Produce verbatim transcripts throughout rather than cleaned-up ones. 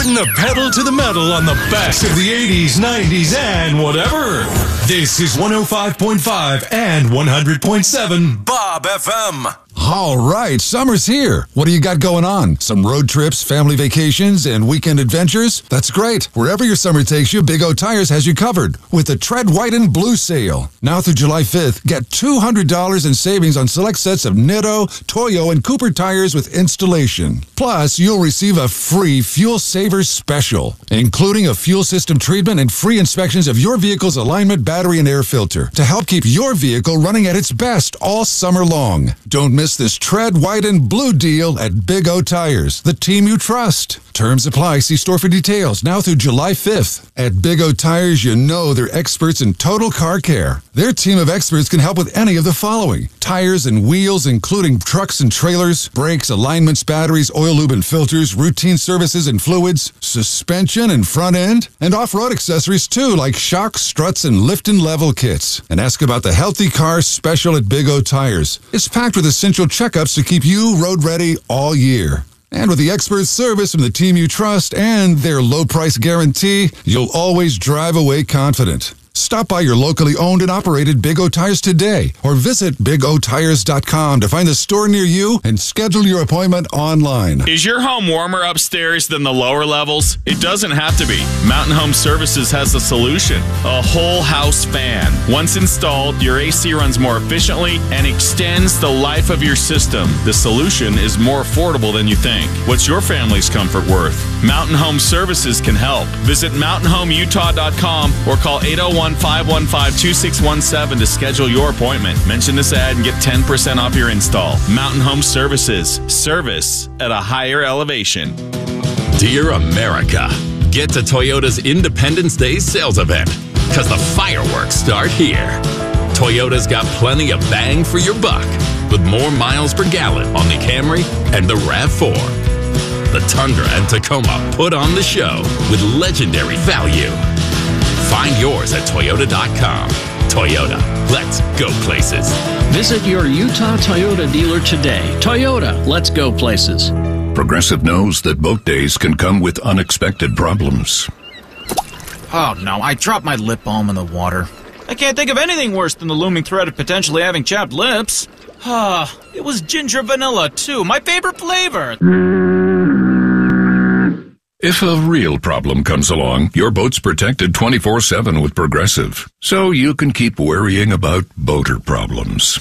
Putting the pedal to the metal on the best of the eighties, nineties, and whatever. This is one oh five point five and one hundred point seven Bob F M. All right, summer's here. What do you got going on? Some road trips, family vacations, and weekend adventures? That's great. Wherever your summer takes you, Big O Tires has you covered with the Tread White and Blue sale. Now through July fifth, get two hundred dollars in savings on select sets of Nitto, Toyo, and Cooper tires with installation. Plus, you'll receive a free Fuel Savers special, including a fuel system treatment and free inspections of your vehicle's alignment, battery, and air filter to help keep your vehicle running at its best all summer long. Don't miss this Tread White and Blue deal at Big O Tires, the team you trust. Terms apply. See store for details. Now through July fifth. At Big O Tires, you know they're experts in total car care. Their team of experts can help with any of the following: tires and wheels, including trucks and trailers, brakes, alignments, batteries, oil, lube, and filters, routine services and fluids, suspension and front end, and off-road accessories too, like shocks, struts, and lift and level kits. And ask about the Healthy Car Special at Big O Tires. It's packed with essential checkups to keep you road ready all year. And with the expert service from the team you trust and their low price guarantee, you'll always drive away confident. Stop by your locally owned and operated Big O Tires today or visit big o tires dot com to find a store near you and schedule your appointment online. Is your home warmer upstairs than the lower levels? It doesn't have to be. Mountain Home Services has a solution: a whole house fan. Once installed, your A C runs more efficiently and extends the life of your system. The solution is more affordable than you think. What's your family's comfort worth? Mountain Home Services can help. Visit mountain home utah dot com or call eight oh one, five one five, two six one seven to schedule your appointment. Mention this ad and get ten percent off your install. Mountain Home Services. Service at a higher elevation. Dear America, get to Toyota's Independence Day sales event, because the fireworks start here. Toyota's got plenty of bang for your buck, with more miles per gallon on the Camry and the RAV four. The Tundra and Tacoma put on the show with legendary value. Find yours at toyota dot com. Toyota, let's go places. Visit your Utah Toyota dealer today. Toyota, let's go places. Progressive knows that boat days can come with unexpected problems. Oh no, I dropped my lip balm in the water. I can't think of anything worse than the looming threat of potentially having chapped lips. Ah, it was ginger vanilla too, my favorite flavor. If a real problem comes along, your boat's protected twenty-four seven with Progressive, so you can keep worrying about boater problems.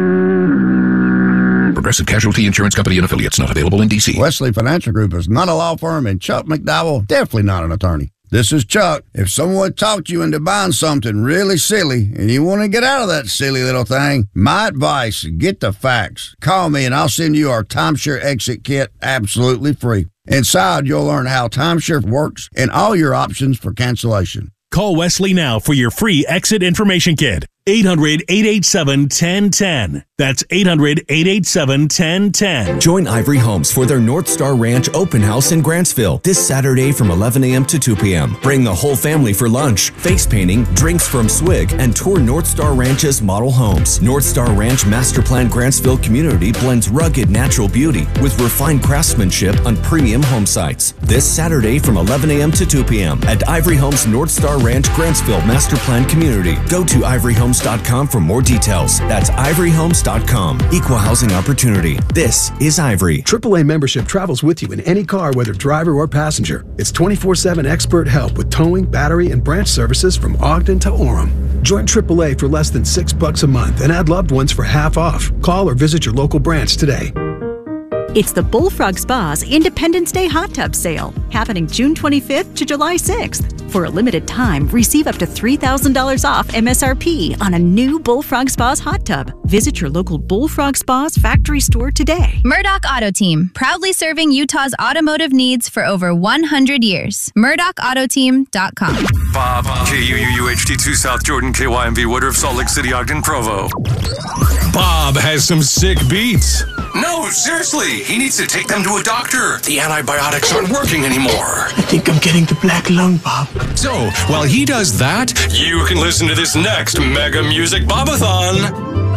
Progressive Casualty Insurance Company and Affiliates, not available in D C. Wesley Financial Group is not a law firm, and Chuck McDowell, definitely not an attorney. This is Chuck. If someone talked you into buying something really silly and you want to get out of that silly little thing, my advice, get the facts. Call me and I'll send you our timeshare exit kit absolutely free. Inside, you'll learn how timeshare works and all your options for cancellation. Call Wesley now for your free exit information kit. eight hundred, eight eight seven, one zero one zero. That's eight hundred, eight eight seven, one zero one zero. Join Ivory Homes for their North Star Ranch open house in Grantsville this Saturday from eleven a.m. to two p.m. Bring the whole family for lunch, face painting, drinks from Swig, and tour North Star Ranch's model homes. North Star Ranch Master Plan Grantsville community blends rugged natural beauty with refined craftsmanship on premium home sites. This Saturday from eleven a.m. to two p.m. at Ivory Homes North Star Ranch Grantsville Master Plan Community. Go to ivory homes dot com for more details. That's ivory homes dot com. Equal housing opportunity. This is Ivory. triple A membership travels with you in any car, whether driver or passenger. It's twenty-four seven expert help with towing, battery, and branch services from Ogden to Orem. Join triple A for less than six bucks a month and add loved ones for half off. Call or visit your local branch today. It's the Bullfrog Spa's Independence Day Hot Tub Sale, happening June twenty-fifth to July sixth. For a limited time, receive up to three thousand dollars off M S R P on a new Bullfrog Spa's hot tub. Visit your local Bullfrog Spa's factory store today. Murdoch Auto Team, proudly serving Utah's automotive needs for over one hundred years. murdoch auto team dot com. Bob, K U U U H D two South Jordan, K Y M V Woodruff, Salt Lake City, Ogden, Provo. Bob has some sick beats. No, seriously, he needs to take them to a doctor. The antibiotics aren't working anymore. I think I'm getting the black lung, Bob. So, while he does that, you can listen to this next Mega Music Bobathon.